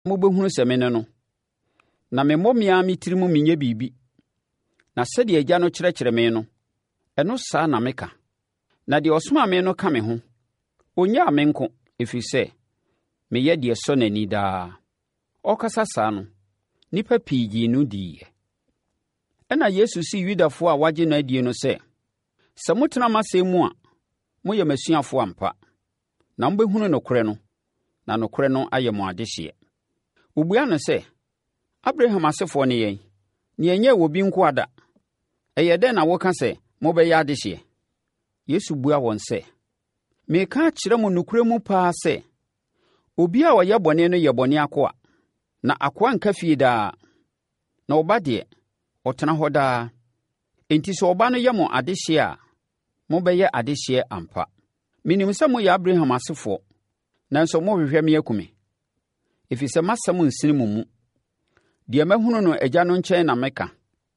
mobɛhunu sɛ me no na me mmɔmea me tiri mu menyɛ biribi. Na sɛdeɛ Agya no kyerɛkyerɛ me no, ɛno saa na meka. Na deɛ ɔsomaa me no ka me ho. Ɔnnyaa me nko, ɛfiri sɛ, meyɛ deɛ sɔ n'ani daa. Ɔkasa saa no, nnipa pii gyee no diiɛ. Ɛna Yesu sii Yudafoɔ a wɔagye no adie no sɛ, sɛ motena m'asɛm mu a, moyɛ m'asuafoɔ ampa, na mobɛhunu nokorɛ no, na nokorɛ no ayɛ mo adehyeɛ. Wɔbua no sɛ, Abraham asefoɔ ne yɛn, ne yɛnyɛ wɔ bi nko ada. Ɛyɛ dɛn na woka sɛ mobɛyɛ adehyeɛ? Yesu bua wɔn sɛ, meka akyerɛ mo nokorɛ mu paa sɛ, obi a ɔyɛ bɔne no yɛ bɔne akoa, na akoa nka fie daa, na ɔba deɛ, ɔtena hɔ daa. Enti sɛ ɔba no yɛ mo adehyeɛ a, mobɛyɛ adehyeɛ ampa. Menim sɛ moyɛ Abraham asefoɔ, nanso mohwehwɛ me akum me, ɛfiri sɛ m'asɛm nsene mo mu. Deɛ mahunu no Agya no nkyɛn na meka.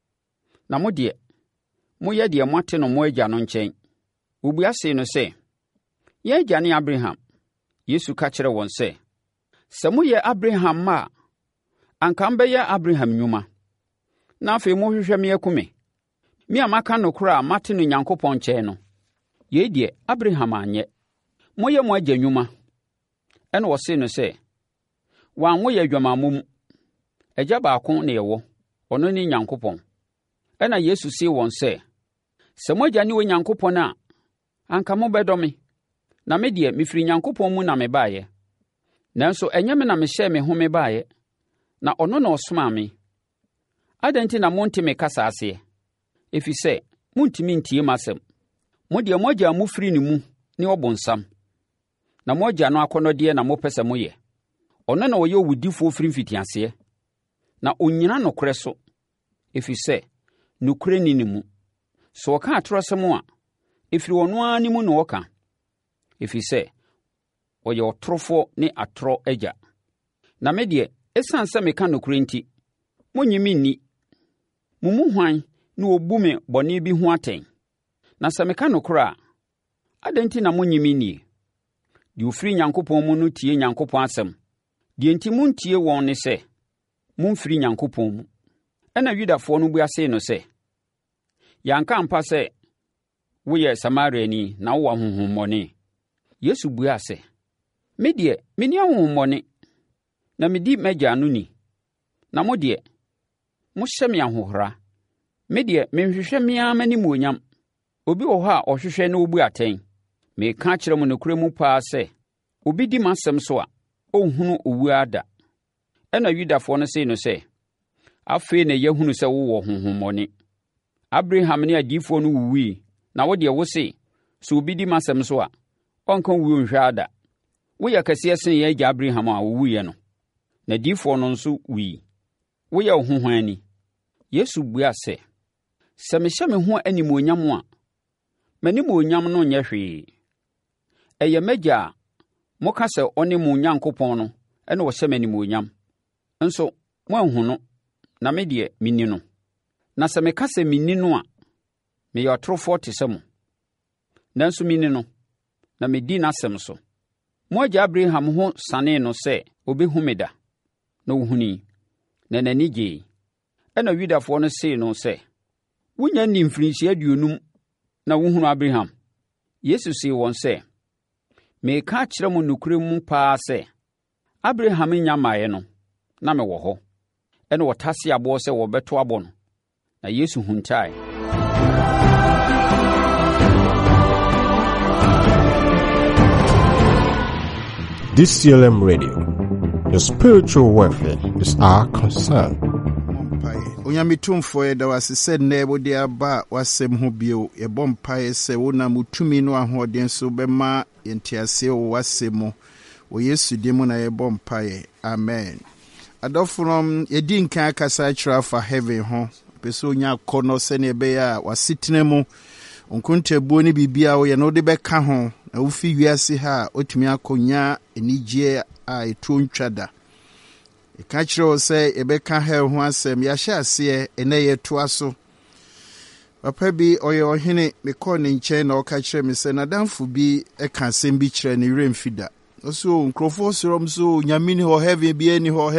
Na mo deɛ, moyɛ deɛ moate no mo agya no nkyɛn. Wɔbua see no sɛ, yɛn agya ne Abraham. Yesu ka kyerɛ wɔn sɛ, sɛ moyɛ Abraham mma a, anka mbɛyɛ Abraham nnwuma. Na afei mohwehwɛ me akum me, me a maka nokorɛ a mate no Onyankopɔn nkyɛn no. Yei deɛ Abraham anyɛ. Moyɛ mo agya nnwuma. Ɛna wɔse no sɛ, wɔn woyɛ adwamammɔ mu. Agya baako na yɛwɔ, ɔno ne Onyankopɔn. Ɛna Yesu see wɔn sɛ, sɛ mo agya ne Onyankopɔn a, anka mobɛdɔ me, na me deɛ mefiri Onyankopɔn mu na mebaeɛ. Nanso ɛnyɛ me na mehyɛɛ me ho mebaeɛ, na ɔno na ɔsomaa me. Adɛn nti na monte me kasa aseɛ? Ɛfiri sɛ, montumi ntie m'asɛm. Mo deɛ mo agya a mofiri ne mu ne ɔbonsam, na mo agya no akɔnnɔdeɛ na mopɛ sɛ moyɛ. Ɔno na ɔyɛ owudifoɔ firi mfitiaseɛ, na ɔnnyina nokorɛ so, ɛfiri sɛ, nokorɛ nni ne mu. Sɛ ɔka atorɔsɛm a, ɛfiri ɔno ara ne mu na ɔka, ɛfiri sɛ, ɔyɛ ɔtorofoɔ ne atorɔ agya. Na me deɛ, ɛsiane sɛ meka nokorɛ nti, monnye me nni. Mo mu hwan na ɔbu me bɔne bi ho atɛn? Na sɛ meka nokorɛ a, adɛn nti na monnye me nnie? Deɛ ɔfiri Onyankopɔn mu no tie Onyankopɔn asɛm. Deɛ nti montie wɔn ne sɛ, momfiri Onyankopɔn mu. Ɛna Yudafoɔ no bua see no sɛ, yɛanka ampa sɛ woyɛ Samariani na wowɔ honhommɔne? Yesu buaa sɛ, me deɛ menni honhommɔne, na medi m'agya no ni. Na mo deɛ, mohyɛ me ahohora. Me deɛ menhwehwɛ me ara m'animuonyam. Obi wɔ hɔ a ɔhwehwɛ na ɔbu atɛn. Meka akyerɛ mo nokorɛ mu paa sɛ, obi di m'asɛm so a, ɔnhunu owuo ada. Ɛna Yudafoɔ no see no sɛ, afei na yɛahunu sɛ wowɔ honhommɔne. Abraham ne adiyifoɔ no wuwui, na wo deɛ wo se, sɛ obi di m'asɛm so a, ɔnka wuo nhwɛ ada. Woyɛ kɛseɛ sen yɛn agya Abraham a ɔwuiɛ no, na adiyifoɔ no nso wui. Woyɛ wo ho hwan ani? Yesu buaa sɛ, sɛ mehyɛ me ho animuonyam a, m'animuonyam no nyɛ hwee. Ɛyɛ m'agya a moka sɛ ɔne mo Onyankopɔn no ɛna ɔhyɛ me animuonyam. Nso moanhu no, na me deɛ menni no. Na sɛ meka sɛ menni no a, meyɛ ɔtorofoɔ te sɛ mo. Nanso menni no, na medi n'asɛm so. Mo agya Abraham ho sanee no sɛ ɔbɛhu me da, na ɔhunii, na n'ani gyee. Ɛna Yudafoɔ no see no sɛ, wonya nni mfirinhyia 50 na wohunu Abraham? Yesu see wɔn sɛ, meka akyerɛ mo nokorɛ mu paa sɛ, Abraham nya mmaeɛ no, na mewɔ hɔ. Ɛna wɔtase aboɔ sɛ wɔbɛto abɔ no, na Yesu huntae. DCLM Radio, your spiritual welfare is our concern. Onyametumfo da wasese nne bode aba wasem ho bio yebɔ mpae sɛ wonam utumi no ahoɔden so bɛma yɛntiase wo wasem wo Yesu di mu na yɛbɔ mpae. Amen. Adɔfonom yɛdi nkan akasa kyerɛ fa heaven ho pɛsɛ onya akɔnɔ sɛ ne bɛyɛ a wasetena mu nkontabuo ne bibia wo yɛ no de bɛka ho na wofi wiase ha otumi akɔnya enigye a etuo ntwada. Eka kyerɛ sɛ ebɛka ha ho asɛm yɛahyɛ aseɛ ɛnɛ yɛtoa so. Papa bi ɔyɛ ɔhene mekɔ ne nkyɛn na ɔka kyerɛ me sɛ nadamfo bi ɛka asɛm bi kyerɛ ne werɛ mfida. Ɔso nkrɔfoɔ sorom so nyame ni hɔ heaven bi ani hɔ